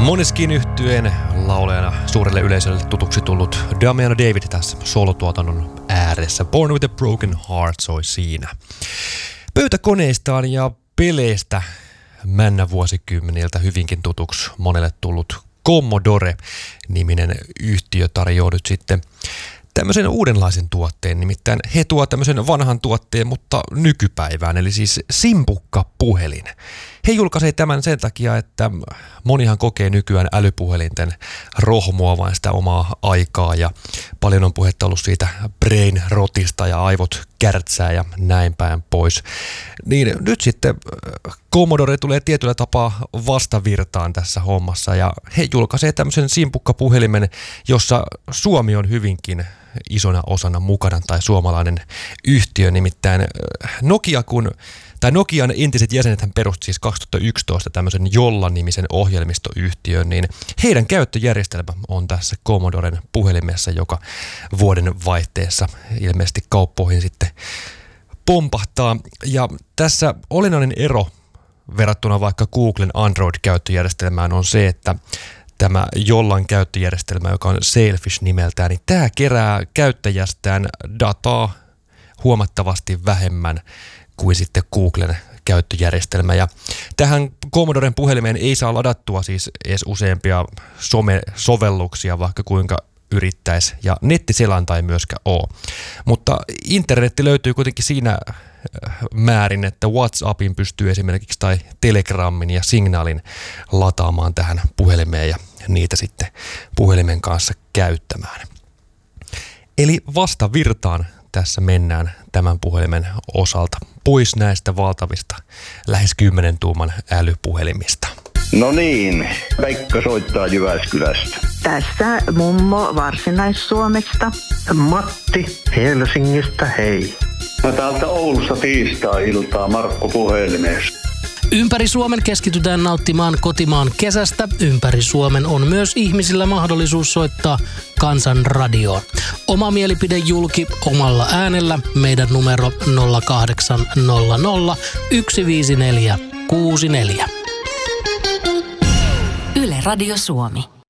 Måneskin yhtyeen laulajana suurelle yleisölle tutuksi tullut Damiano David tässä solotuotannon ääressä. Born with a Broken Heart soi siinä. Pöytäkoneistaan ja peleistä männä vuosikymmeniltä hyvinkin tutuksi monelle tullut Commodore-niminen yhtiö tarjoaa nyt sitten tämmöisen uudenlaisen tuotteen, nimittäin he tuovat tämmöisen vanhan tuotteen, mutta nykypäivään, eli siis simpukkapuhelin. He julkaisee tämän sen takia, että monihan kokee nykyään älypuhelinten rohmuavan sitä omaa aikaa ja paljon on puhetta ollut siitä brain rotista ja aivot kärtsää ja näin päin pois. Niin nyt sitten Commodore tulee tietyllä tapaa vastavirtaan tässä hommassa ja he julkaisee tämmöisen simpukkapuhelimen, jossa Suomi on hyvinkin isona osana mukana tai suomalainen yhtiö, nimittäin Nokian entiset jäsenethän perusti siis 2011 tämmöisen Jolla-nimisen ohjelmistoyhtiön, niin heidän käyttöjärjestelmä on tässä Commodoren puhelimessa, joka vuoden vaihteessa ilmeisesti kauppoihin sitten pompahtaa. Ja tässä olennainen ero verrattuna vaikka Googlen Android-käyttöjärjestelmään on se, että tämä Jollan käyttöjärjestelmä, joka on Sailfish nimeltään, niin tämä kerää käyttäjästään dataa huomattavasti vähemmän kuin sitten Googlen käyttöjärjestelmä. Ja tähän Commodoren puhelimeen ei saa ladattua siis edes useampia sovelluksia, vaikka kuinka yrittäisi, ja nettiselanta ei myöskään ole. Mutta internetti löytyy kuitenkin siinä määrin, että WhatsAppin pystyy esimerkiksi tai Telegramin ja Signalin lataamaan tähän puhelimeen ja niitä sitten puhelimen kanssa käyttämään. Eli vastavirtaan tässä mennään tämän puhelimen osalta pois näistä valtavista lähes 10 tuuman älypuhelimista. No niin, Pekka soittaa Jyväskylästä. Tässä mummo Varsinais-Suomesta. Matti Helsingistä, hei. Mä täältä Oulusta tiistai-iltaa Markku puhelimesta. Ympäri Suomen keskitytään nauttimaan kotimaan kesästä. Ympäri Suomen on myös ihmisillä mahdollisuus soittaa Kansanradioon. Oma mielipide julki omalla äänellä. Meidän numero 0800 154 64. Yle Radio Suomi.